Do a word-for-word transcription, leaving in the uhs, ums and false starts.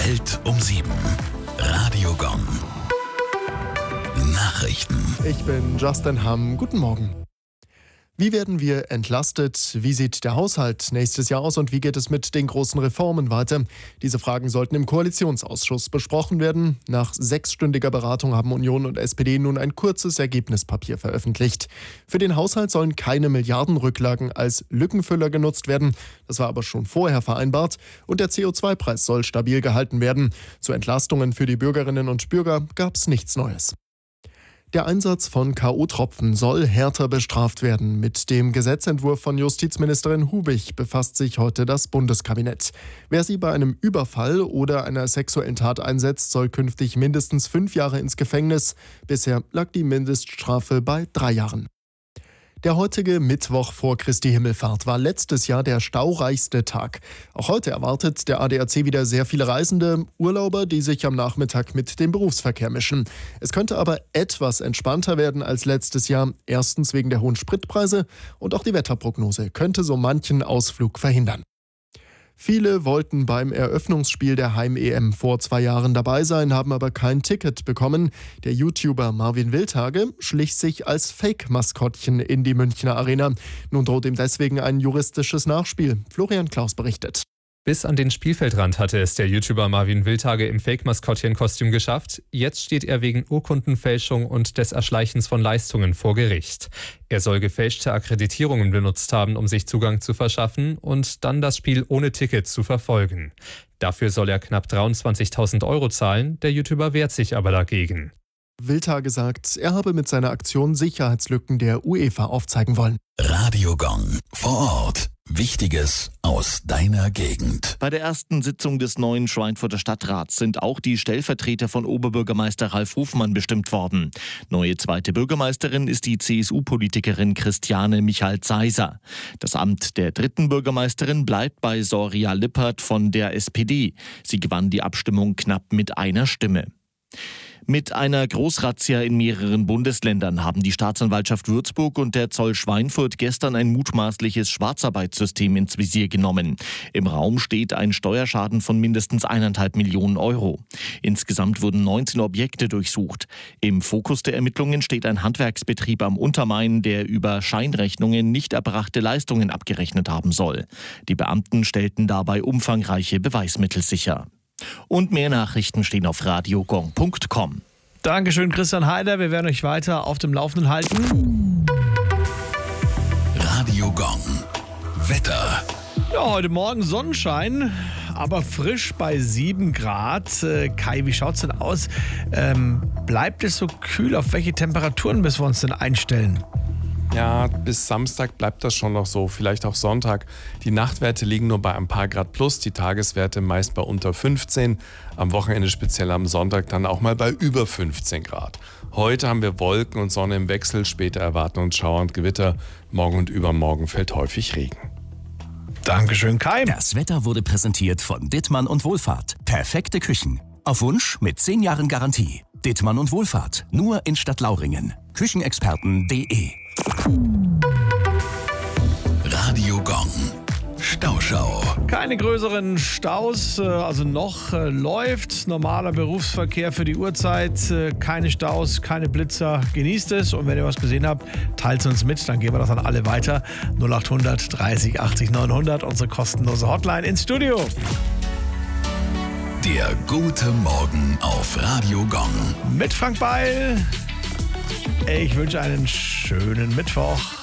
Welt um sieben. Radio Gong. Nachrichten. Ich bin Justin Hamm. Guten Morgen. Wie werden wir entlastet? Wie sieht der Haushalt nächstes Jahr aus und wie geht es mit den großen Reformen weiter? Diese Fragen sollten im Koalitionsausschuss besprochen werden. Nach sechsstündiger Beratung haben Union und S P D nun ein kurzes Ergebnispapier veröffentlicht. Für den Haushalt sollen keine Milliardenrücklagen als Lückenfüller genutzt werden. Das war aber schon vorher vereinbart. Und der C O zwei Preis soll stabil gehalten werden. Zu Entlastungen für die Bürgerinnen und Bürger gab es nichts Neues. Der Einsatz von K O-Tropfen soll härter bestraft werden. Mit dem Gesetzentwurf von Justizministerin Hubich befasst sich heute das Bundeskabinett. Wer sie bei einem Überfall oder einer sexuellen Tat einsetzt, soll künftig mindestens fünf Jahre ins Gefängnis. Bisher lag die Mindeststrafe bei drei Jahren. Der heutige Mittwoch vor Christi Himmelfahrt war letztes Jahr der staureichste Tag. Auch heute erwartet der A D A C wieder sehr viele Reisende, Urlauber, die sich am Nachmittag mit dem Berufsverkehr mischen. Es könnte aber etwas entspannter werden als letztes Jahr. Erstens wegen der hohen Spritpreise und auch die Wetterprognose könnte so manchen Ausflug verhindern. Viele wollten beim Eröffnungsspiel der Heim-E M vor zwei Jahren dabei sein, haben aber kein Ticket bekommen. Der YouTuber Marvin Wildhage schlich sich als Fake-Maskottchen in die Münchner Arena. Nun droht ihm deswegen ein juristisches Nachspiel. Florian Klaus berichtet. Bis an den Spielfeldrand hatte es der YouTuber Marvin Wildhage im Fake-Maskottchen-Kostüm geschafft. Jetzt steht er wegen Urkundenfälschung und des Erschleichens von Leistungen vor Gericht. Er soll gefälschte Akkreditierungen benutzt haben, um sich Zugang zu verschaffen und dann das Spiel ohne Ticket zu verfolgen. Dafür soll er knapp dreiundzwanzigtausend Euro zahlen. Der YouTuber wehrt sich aber dagegen. Wildhage sagt, er habe mit seiner Aktion Sicherheitslücken der UEFA aufzeigen wollen. Radio Gong. Vor Ort. Wichtiges aus deiner Gegend. Bei der ersten Sitzung des neuen Schweinfurter Stadtrats sind auch die Stellvertreter von Oberbürgermeister Ralf Hofmann bestimmt worden. Neue zweite Bürgermeisterin ist die C S U-Politikerin Christiane Michal-Zeiser. Das Amt der dritten Bürgermeisterin bleibt bei Soria Lippert von der S P D. Sie gewann die Abstimmung knapp mit einer Stimme. Mit einer Großrazzia in mehreren Bundesländern haben die Staatsanwaltschaft Würzburg und der Zoll Schweinfurt gestern ein mutmaßliches Schwarzarbeitssystem ins Visier genommen. Im Raum steht ein Steuerschaden von mindestens eineinhalb Millionen Euro. Insgesamt wurden neunzehn Objekte durchsucht. Im Fokus der Ermittlungen steht ein Handwerksbetrieb am Untermain, der über Scheinrechnungen nicht erbrachte Leistungen abgerechnet haben soll. Die Beamten stellten dabei umfangreiche Beweismittel sicher. Und mehr Nachrichten stehen auf radiogong punkt com. Dankeschön, Christian Heider. Wir werden euch weiter auf dem Laufenden halten. Radio Gong. Wetter. Ja, heute Morgen Sonnenschein, aber frisch bei sieben Grad. Äh, Kai, wie schaut's denn aus? Ähm, bleibt es so kühl? Auf welche Temperaturen müssen wir uns denn einstellen? Ja, bis Samstag bleibt das schon noch so, vielleicht auch Sonntag. Die Nachtwerte liegen nur bei ein paar Grad plus, die Tageswerte meist bei unter fünfzehn. Am Wochenende, speziell am Sonntag, dann auch mal bei über fünfzehn Grad. Heute haben wir Wolken und Sonne im Wechsel, später erwarten uns Schauer und Gewitter. Morgen und übermorgen fällt häufig Regen. Dankeschön, Kai. Das Wetter wurde präsentiert von Dittmann und Wohlfahrt. Perfekte Küchen. Auf Wunsch mit zehn Jahren Garantie. Dittmann und Wohlfahrt. Nur in Stadtlauringen. Küchenexperten punkt de. Radio Gong. Stauschau. Keine größeren Staus, also noch äh, läuft normaler Berufsverkehr für die Uhrzeit. Äh, keine Staus, keine Blitzer. Genießt es und wenn ihr was gesehen habt, teilt es uns mit. Dann geben wir das an alle weiter. null acht hundert dreißig achtzig neunhundert, unsere kostenlose Hotline ins Studio. Der gute Morgen auf Radio Gong. Mit Frank Beil. Ich wünsche einen schönen Mittwoch.